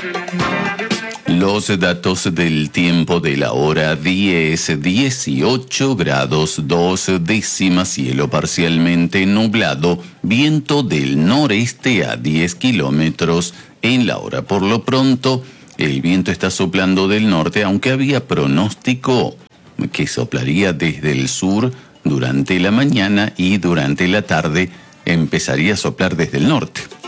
Los datos del tiempo de la hora 10, 18 grados 2 décimas, cielo parcialmente nublado, viento del noreste a 10 kilómetros en la hora. Por lo pronto, el viento está soplando del norte, aunque había pronóstico que soplaría desde el sur durante la mañana y durante la tarde empezaría a soplar desde el norte.